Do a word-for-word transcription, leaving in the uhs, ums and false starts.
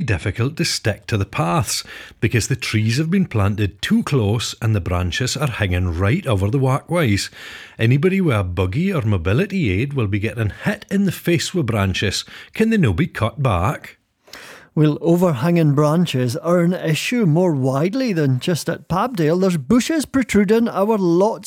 difficult to stick to the paths because the trees have been planted too close and the branches are hanging right over the walkways. Anybody with a buggy or mobility aid will be getting hit in the face with branches. Can they no be cut back? Well, overhanging branches are an issue more widely than just at Pabdale. There's bushes protruding our lots